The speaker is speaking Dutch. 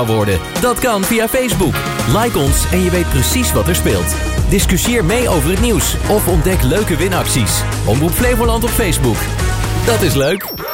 worden. Dat kan via Facebook. Like ons en je weet precies wat er speelt. Discussieer mee over het nieuws of ontdek leuke winacties. Omroep Flevoland op Facebook. Dat is leuk.